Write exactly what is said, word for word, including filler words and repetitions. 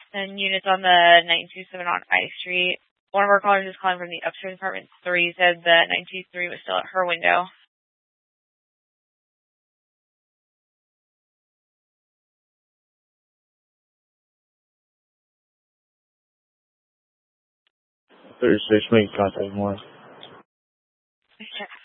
And units on the nine two seven on I Street. One of our callers is calling from the upstairs apartment three, said the nine two three was still at her window. thirty-six, make contact more. Check.